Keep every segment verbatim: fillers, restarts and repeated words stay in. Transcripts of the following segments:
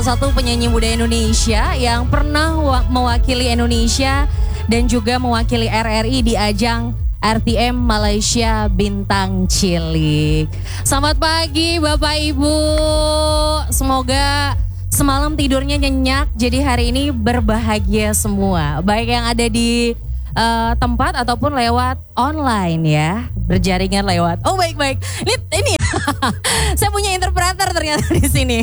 Satu penyanyi muda Indonesia yang pernah mewakili Indonesia dan juga mewakili R R I di ajang R T M Malaysia Bintang Cilik. Selamat pagi Bapak Ibu, semoga semalam tidurnya nyenyak, jadi hari ini berbahagia semua. Baik yang ada di uh, tempat ataupun lewat online ya, berjaringan lewat. Oh baik-baik, ini, ini saya punya interpreter ternyata di sini.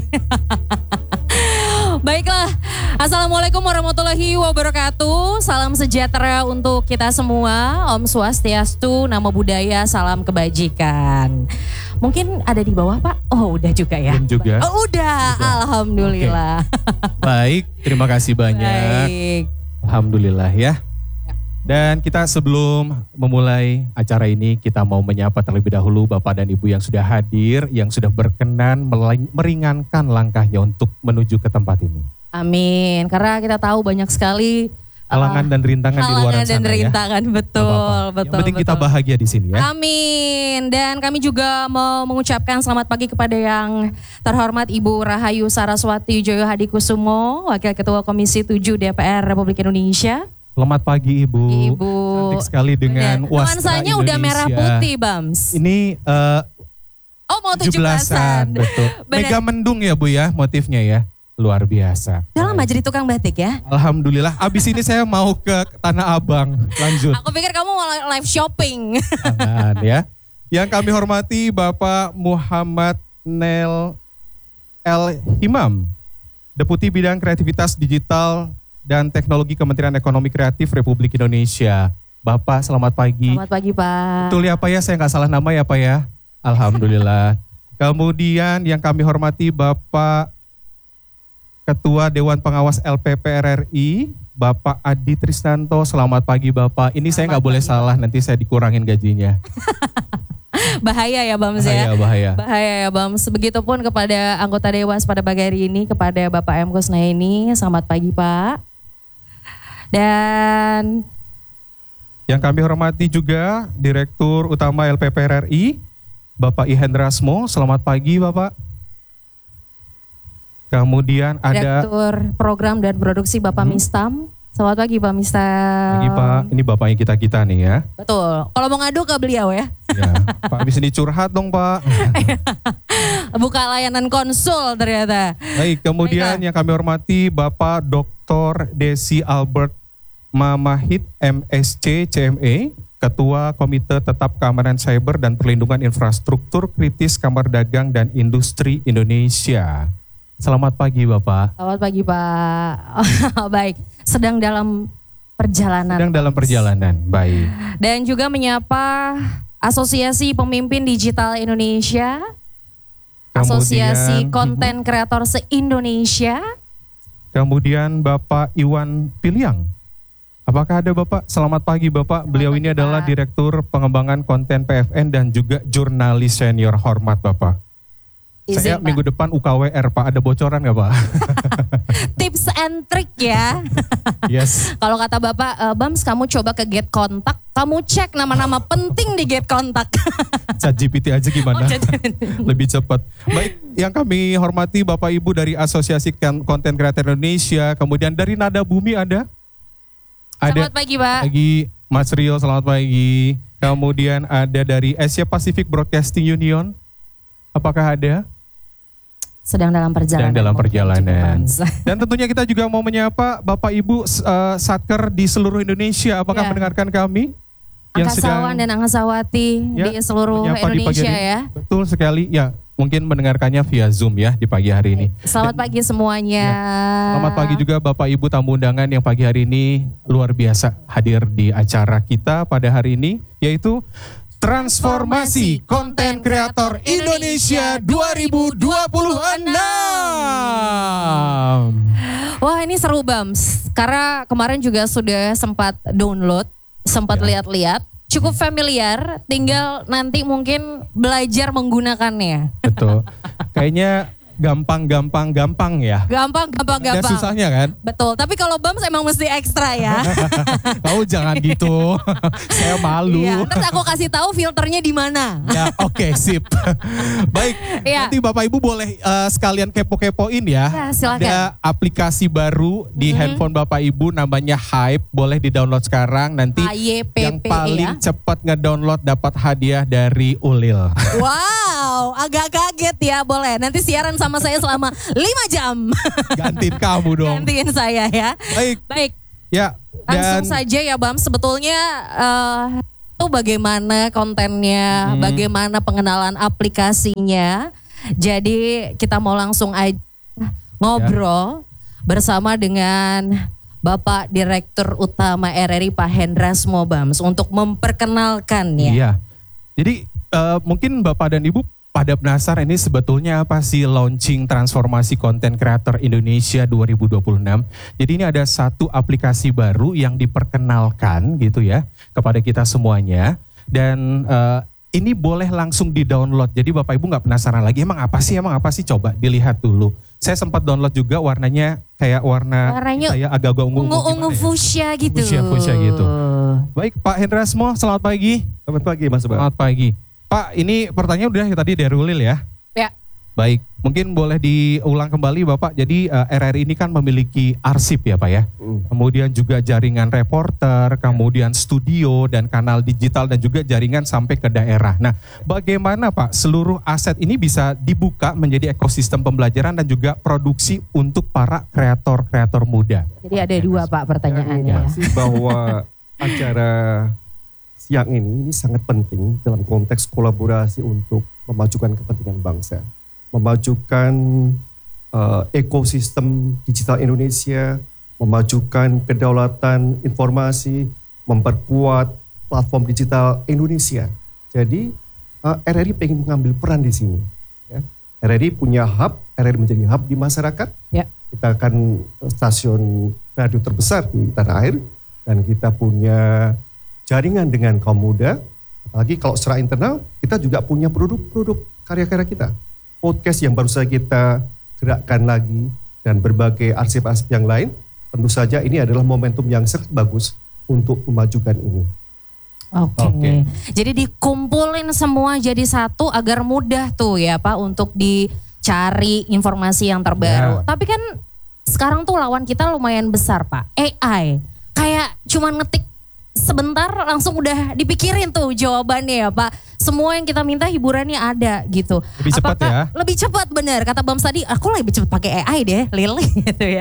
Baiklah, Assalamualaikum warahmatullahi wabarakatuh. Salam sejahtera untuk kita semua. Om Swastiastu, Namo Buddhaya, salam kebajikan. Mungkin ada di bawah Pak? Oh udah juga ya? Belum juga. Oh udah, udah. Alhamdulillah. Okay. Baik, terima kasih banyak. Baik. Alhamdulillah ya. Dan kita sebelum memulai acara ini, kita mau menyapa terlebih dahulu Bapak dan Ibu yang sudah hadir, yang sudah berkenan meringankan langkahnya untuk menuju ke tempat ini. Amin, karena kita tahu banyak sekali halangan uh, dan rintangan di luar sana dan rintangan, ya. Betul, Bapak. betul. Yang penting betul. Kita bahagia di sini ya. Amin. Dan kami juga mau mengucapkan selamat pagi kepada yang terhormat Ibu Rahayu Saraswati Joyo Hadikusumo, Wakil Ketua Komisi tujuh D P R Republik Indonesia. Selamat pagi Ibu. Ibu. Cantik sekali dengan wastra nuansanya Indonesia. Udah merah putih Bams. Ini uh, oh mau tujuh belasan. Betul. Mega mendung ya Bu ya motifnya ya. Luar biasa. Udah lama jadi tukang batik ya? Alhamdulillah. Abis ini saya mau ke Tanah Abang. Lanjut. Aku pikir kamu mau live shopping. Jangan ya. Yang kami hormati Bapak Muhammad Nel El Himam, Deputi Bidang Kreativitas Digital dan Teknologi Kementerian Ekonomi Kreatif Republik Indonesia. Bapak selamat pagi. Selamat pagi Pak. Betul ya Pak ya, saya nggak salah nama ya Pak ya. Alhamdulillah. Kemudian yang kami hormati Bapak Ketua Dewan Pengawas L P P R R I, Bapak Adi Trisnanto. Selamat pagi Bapak. Ini selamat saya nggak boleh salah, nanti saya dikurangin gajinya. Bahaya ya Bams bahaya, ya. Bahaya, bahaya ya Bams. Begitupun kepada anggota Dewas pada pagi hari ini, kepada Bapak M. Kusnaini. Selamat pagi Pak. Dan yang kami hormati juga Direktur Utama L P P R R I, Bapak Ihendrasmo. Selamat pagi Bapak. Kemudian ada Direktur Program dan Produksi Bapak hmm. Mistam. Selamat pagi Pak Mistam. Pagi Pak, ini Bapaknya kita-kita nih ya. Betul, kalau mau ngadu ke beliau ya. Ya, Pak habis ini curhat dong Pak. Buka layanan konsul ternyata. Baik, kemudian Baiklah. Yang kami hormati Bapak Doktor Desi Albert Mamahit M S C C M E, Ketua Komite Tetap Keamanan Cyber dan Perlindungan Infrastruktur Kritis Kamar Dagang dan Industri Indonesia. Selamat pagi Bapak. Selamat pagi Pak. Baik, sedang dalam perjalanan. Sedang dalam perjalanan, baik. Dan juga menyapa Asosiasi Pemimpin Digital Indonesia, kemudian, Asosiasi Konten Kreator se-Indonesia. Kemudian Bapak Iwan Piliang. Apakah ada Bapak? Selamat pagi Bapak. Selamat Beliau pagi, ini adalah Pak. Direktur Pengembangan Konten P F N dan juga jurnalis senior. Hormat Bapak. Izin, Saya Pak. Minggu depan U K W R Pak, ada bocoran gak Pak? Tips and trick ya. Yes. Kalau kata Bapak, e, Bams kamu coba ke Get Kontak, kamu cek nama-nama penting di Get Kontak. Chat G P T aja gimana? Oh, lebih cepat. Baik, yang kami hormati Bapak Ibu dari Asosiasi Konten Kreator Indonesia, kemudian dari Nada Bumi ada? Selamat ada pagi Pak. Pagi Mas Rio, selamat pagi. Kemudian ada dari Asia Pacific Broadcasting Union, apakah ada? Sedang dalam perjalanan. Sedang dalam perjalanan. Dan tentunya kita juga mau menyapa Bapak Ibu uh, Satker di seluruh Indonesia. Apakah ya. Mendengarkan kami? Angkasawan dan Angkasawati ya, di seluruh Indonesia ya. Betul sekali. Ya, mungkin mendengarkannya via Zoom ya di pagi hari ini. Selamat dan, pagi semuanya. Ya, selamat pagi juga Bapak Ibu tamu undangan yang pagi hari ini luar biasa hadir di acara kita pada hari ini, yaitu Transformasi Konten Kreator Indonesia dua ribu dua puluh enam. Wah ini seru Bams, karena kemarin juga sudah sempat download, sempat ya. lihat-lihat, cukup familiar, tinggal nanti mungkin belajar menggunakannya. Betul, kayaknya gampang-gampang gampang ya. Gampang, gampang, gampang. Ada susahnya kan? Betul, tapi kalau Bams emang mesti ekstra ya. Kau jangan gitu, saya malu. Iya, ntar aku kasih tahu filternya di mana. Ya, oke, okay, sip. Baik, ya. Nanti Bapak Ibu boleh uh, sekalian kepo-kepoin ya. Ya, silakan. Ada aplikasi baru di mm-hmm. handphone Bapak Ibu namanya Hype, boleh di-download sekarang. Nanti H Y P P, yang paling ya? cepat nge-download dapat hadiah dari Ulil. Wow, agak kaget ya, boleh. Nanti siaran sama saya selama lima jam. Gantiin kamu dong. Gantiin saya ya. Baik. Baik. Ya. Langsung dan... saja ya Bam, sebetulnya uh, itu bagaimana kontennya, hmm. bagaimana pengenalan aplikasinya. Jadi kita mau langsung aja ngobrol ya. bersama dengan Bapak Direktur Utama R R I Pak Hendrasmo Bams untuk memperkenalkannya. Iya. Jadi uh, mungkin Bapak dan Ibu pada penasaran ini sebetulnya apa sih launching transformasi konten kreator Indonesia dua ribu dua puluh enam. Jadi ini ada satu aplikasi baru yang diperkenalkan gitu ya kepada kita semuanya. Dan uh, ini boleh langsung di-download. Jadi Bapak Ibu gak penasaran lagi emang apa sih, emang apa sih, coba dilihat dulu. Saya sempat download juga, warnanya kayak warna Warnanya kayak agak-agak ungu-ungu. Ungu-ungu fuchsia ya? gitu. Fuchsia-fuchsia gitu. Baik Pak Hendrasmo, selamat pagi. Selamat pagi Mas Bang. Selamat pagi. Pak, ini pertanyaan udah tadi dari Ulil ya? Ya. Baik, mungkin boleh diulang kembali Bapak. Jadi uh, R R I ini kan memiliki arsip ya Pak ya? Mm. Kemudian juga jaringan reporter, kemudian studio dan kanal digital dan juga jaringan sampai ke daerah. Nah, bagaimana Pak seluruh aset ini bisa dibuka menjadi ekosistem pembelajaran dan juga produksi untuk para kreator-kreator muda? Jadi ada dua Pak pertanyaannya ya. Bahwa acara siang ini ini sangat penting dalam konteks kolaborasi untuk memajukan kepentingan bangsa, memajukan uh, ekosistem digital Indonesia, memajukan kedaulatan informasi, memperkuat platform digital Indonesia. Jadi uh, R R I ingin mengambil peran di sini. Ya. R R I punya hub, R R I menjadi hub di masyarakat. Ya. Kita akan stasiun radio terbesar di tanah air dan kita punya jaringan dengan kaum muda, apalagi kalau secara internal kita juga punya produk-produk karya-karya kita. Podcast yang baru saja kita gerakkan lagi dan berbagai arsip-arsip yang lain, tentu saja ini adalah momentum yang sangat bagus untuk memajukan ini. Oke, okay. okay. Jadi dikumpulin semua jadi satu agar mudah tuh ya Pak untuk dicari informasi yang terbaru. Ya. Tapi kan sekarang tuh lawan kita lumayan besar Pak, A I. Kayak cuma ngetik sebentar langsung udah dipikirin tuh jawabannya ya Pak. Semua yang kita minta hiburannya ada gitu. Lebih cepat Apakah, ya? Lebih cepat benar. Kata Bams tadi, aku lebih cepat pakai A I deh, Lil gitu ya.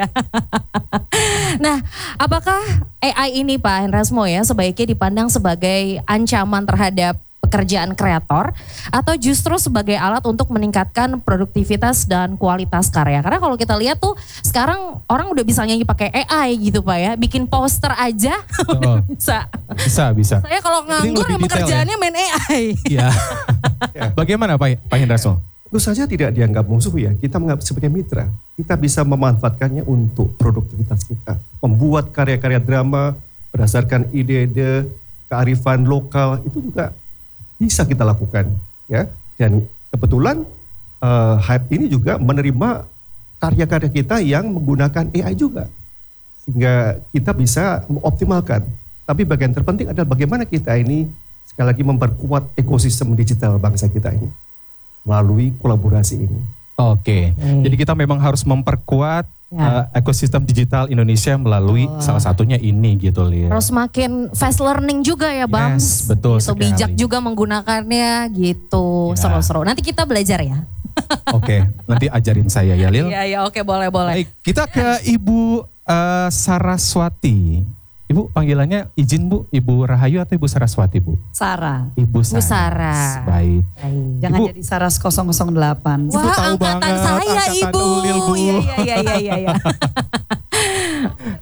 Nah, apakah A I ini Pak Hendrasmo ya sebaiknya dipandang sebagai ancaman terhadap pekerjaan kreator atau justru sebagai alat untuk meningkatkan produktivitas dan kualitas karya? Karena kalau kita lihat tuh sekarang orang udah bisa nyanyi pakai A I gitu Pak ya, bikin poster aja oh, bisa. Bisa, bisa. Saya kalau nganggur emang kerjaannya ya? Main A I. Iya. Bagaimana Pak, Pak Hendrasmo? Tentu saja tidak dianggap musuh ya, kita menganggap sebagai mitra. Kita bisa memanfaatkannya untuk produktivitas kita. Membuat karya-karya drama berdasarkan ide-ide kearifan lokal itu juga bisa kita lakukan ya, dan kebetulan uh, Hype ini juga menerima karya-karya kita yang menggunakan A I juga, sehingga kita bisa mengoptimalkan. Tapi bagian terpenting adalah bagaimana kita ini sekali lagi memperkuat ekosistem digital bangsa kita ini melalui kolaborasi ini. Oke, hmm. Jadi kita memang harus memperkuat ya. uh, ekosistem digital Indonesia melalui oh. salah satunya ini gitu Lia. Harus makin fast learning juga ya Bang. Yes, betul gitu, sekali. Bijak juga menggunakannya gitu, ya. Seru-seru. Nanti kita belajar ya. Oke, nanti ajarin saya ya Lil. Iya, ya, oke boleh boleh. Baik, kita ke Ibu uh, Saraswati. Ibu panggilannya izin Bu, Ibu Rahayu atau Ibu Saraswati Bu? Sarah. Ibu Sarah. Sarah. Sarah. Baik. Jangan Ibu, jadi Saras nol nol delapan. Wah, Ibu tahu angkatan banget, saya angkatan Ibu. Ulil, Bu. Iya iya iya iya iya.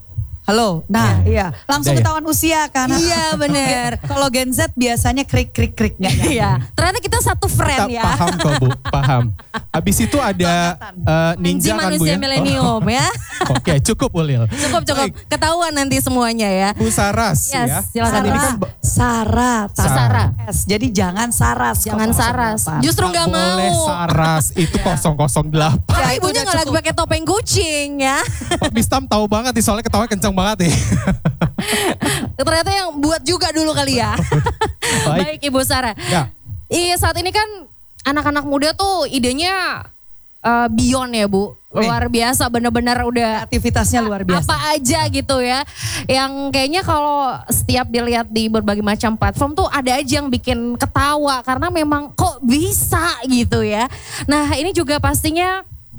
Halo. Nah, iya. Langsung Ada ya? ketahuan usia kan. Iya bener. Kalau Gen Z biasanya krik krik krik nggak nyambung. Iya, ternyata kita satu Kita friend ya. paham kok Bu, paham. Habis itu ada uh, Ninja ninja kan Bu manusia ya? milenium ya. Oh, Oke, cukup Ulil. Cukup cukup. Baik, Ketahuan nanti semuanya ya. Bu Saras Yes, ya. silakan. Saat ini Sarah, kan Sarah, Sarah. Sarah. S. Jadi jangan Saras. Jangan nol nol saras. delapan. Justru nggak boleh mau. Saras itu nol nol delapan. Karena Ya, itu ibunya udah nggak lagi cukup. pakai topeng kucing ya. Pak Bistam tahu banget nih soalnya ketawa kencang banget nih. Ternyata yang buat juga dulu kali ya. Baik. Baik Ibu Sarah. Ya. Iya saat ini kan anak-anak muda tuh idenya uh, beyond ya Bu. Luar biasa bener-bener udah Aktivitasnya luar biasa. apa aja gitu ya. Yang kayaknya kalau setiap dilihat di berbagai macam platform tuh ada aja yang bikin ketawa. Karena memang kok bisa gitu ya. Nah ini juga pastinya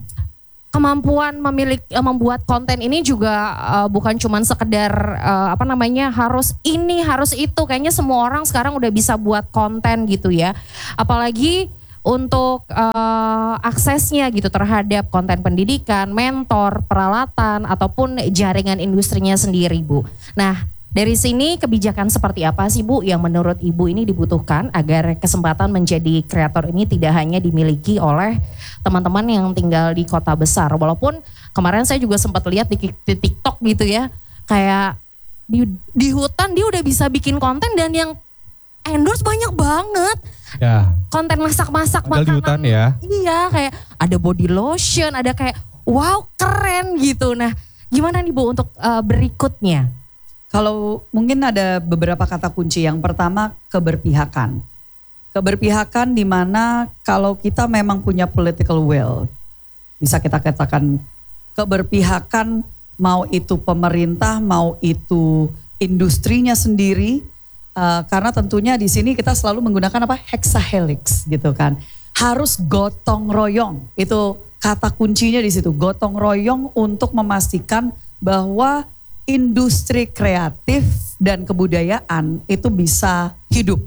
kemampuan memiliki membuat konten ini juga uh, bukan cuman sekedar uh, apa namanya harus ini harus itu, kayaknya semua orang sekarang udah bisa buat konten gitu ya, apalagi untuk uh, aksesnya gitu terhadap konten pendidikan, mentor, peralatan ataupun jaringan industrinya sendiri Bu. Nah dari sini kebijakan seperti apa sih Bu yang menurut Ibu ini dibutuhkan agar kesempatan menjadi kreator ini tidak hanya dimiliki oleh teman-teman yang tinggal di kota besar. Walaupun kemarin saya juga sempat lihat di, di TikTok gitu ya, kayak di, di hutan dia udah bisa bikin konten dan yang endorse banyak banget. Ya. Konten masak-masak Tinggal di makanan. hutan ya. Iya kayak ada body lotion, ada kayak wow keren gitu. Nah gimana nih Bu untuk uh, berikutnya? Kalau mungkin ada beberapa kata kunci. Yang pertama keberpihakan. Keberpihakan di mana kalau kita memang punya political will, bisa kita katakan keberpihakan, mau itu pemerintah, mau itu industrinya sendiri, uh, karena tentunya di sini kita selalu menggunakan apa hexahelix gitu kan, harus gotong royong, itu kata kuncinya di situ, gotong royong untuk memastikan bahwa industri kreatif dan kebudayaan itu bisa hidup.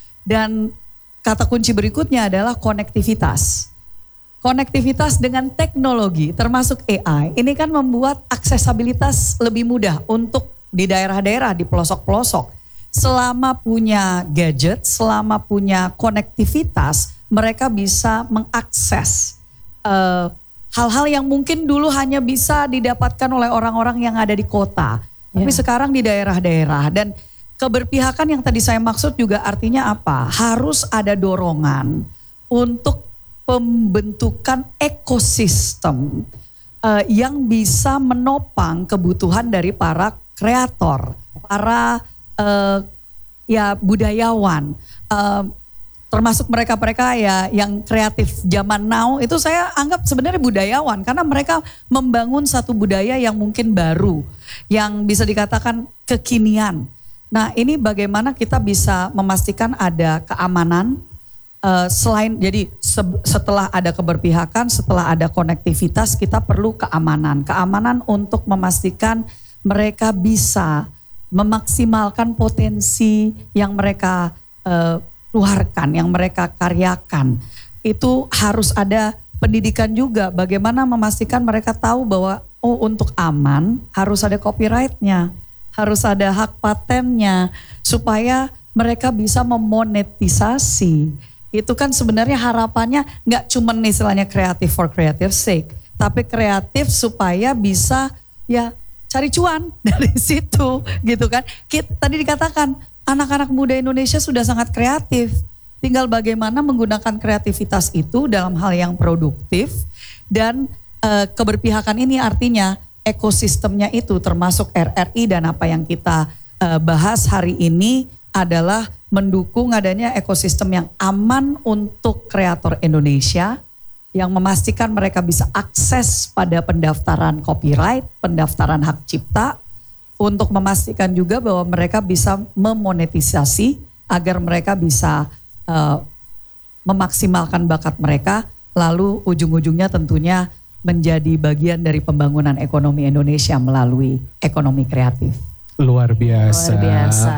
Dan kata kunci berikutnya adalah konektivitas. Konektivitas dengan teknologi termasuk A I ini kan membuat aksesabilitas lebih mudah untuk di daerah-daerah, di pelosok-pelosok. Selama punya gadget, selama punya konektivitas, mereka bisa mengakses uh, hal-hal yang mungkin dulu hanya bisa didapatkan oleh orang-orang yang ada di kota. Tapi Ya. sekarang di daerah-daerah. Dan keberpihakan yang tadi saya maksud juga artinya apa? Harus ada dorongan untuk pembentukan ekosistem uh, yang bisa menopang kebutuhan dari para kreator, para uh, ya budayawan. Uh, termasuk mereka-mereka ya yang kreatif zaman now itu saya anggap sebenarnya budayawan karena mereka membangun satu budaya yang mungkin baru, yang bisa dikatakan kekinian. Nah ini bagaimana kita bisa memastikan ada keamanan uh, selain jadi se- setelah ada keberpihakan, setelah ada konektivitas kita perlu keamanan. Keamanan untuk memastikan mereka bisa memaksimalkan potensi yang mereka uh, keluarkan, yang mereka karyakan. Itu harus ada pendidikan juga, bagaimana memastikan mereka tahu bahwa oh untuk aman harus ada copyrightnya, harus ada hak patennya, supaya mereka bisa memonetisasi. Itu kan sebenarnya harapannya nggak cuma istilahnya kreatif for creative sake, tapi kreatif supaya bisa ya cari cuan dari situ gitu kan. Kita, tadi dikatakan anak-anak muda Indonesia sudah sangat kreatif. Tinggal bagaimana menggunakan kreativitas itu dalam hal yang produktif. Dan e, keberpihakan ini artinya ekosistemnya itu termasuk R R I dan apa yang kita e, bahas hari ini adalah mendukung adanya ekosistem yang aman untuk kreator Indonesia. Yang memastikan mereka bisa akses pada pendaftaran copyright, pendaftaran hak cipta. Untuk memastikan juga bahwa mereka bisa memonetisasi agar mereka bisa uh, memaksimalkan bakat mereka, lalu ujung-ujungnya tentunya menjadi bagian dari pembangunan ekonomi Indonesia melalui ekonomi kreatif. Luar biasa. Luar biasa.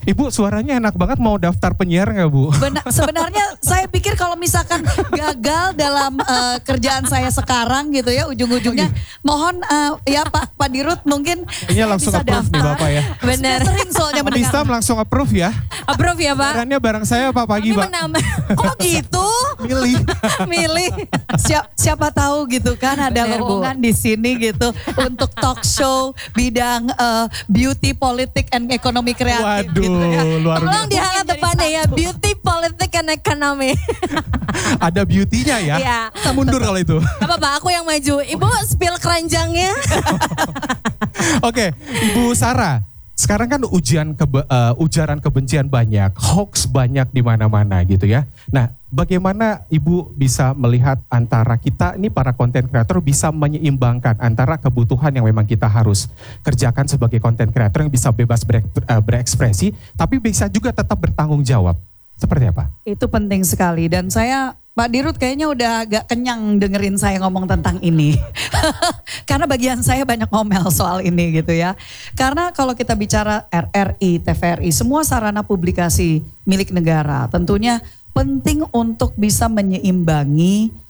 Ibu suaranya enak banget, mau daftar penyiar nggak Bu? Benar, sebenarnya saya pikir kalau misalkan gagal dalam uh, kerjaan saya sekarang gitu ya, ujung-ujungnya mohon uh, ya Pak Pak Dirut mungkin Ini langsung bisa approve nih daftar. Bapak ya. Benar. Sudah sering soalnya mendengar. Nistam langsung approve ya. Approve ya Pak. Barannya bareng saya Pak pagi Kami Pak. menambah. Oh gitu? Milih. Milih. Siap, siapa tahu gitu kan ada Bener, Bu. lowongan di sini gitu untuk talk show bidang uh, beauty, politik, and ekonomi kreatif. Waduh, gitu ya. luar Tolong biasa. dihangat Jadi depannya ya, satu. beauty, politik, and ekonomi. Ada beauty-nya ya. Iya. Kita mundur kalau itu. Gak apa-apa, aku yang maju. Ibu spill keranjangnya. Oke, Ibu Sarah. Sekarang kan ujian kebe, uh, ujaran kebencian banyak, hoax banyak di mana-mana gitu ya. Nah, bagaimana Ibu bisa melihat antara kita ini para konten kreator bisa menyeimbangkan antara kebutuhan yang memang kita harus kerjakan sebagai konten kreator yang bisa bebas berek, uh, berekspresi, tapi bisa juga tetap bertanggung jawab. Seperti apa? Itu penting sekali dan saya Pak Dirut kayaknya udah agak kenyang dengerin saya ngomong tentang ini. Karena bagian saya banyak ngomel soal ini gitu ya. Karena kalau kita bicara R R I, T V R I, semua sarana publikasi milik negara tentunya penting untuk bisa menyeimbangi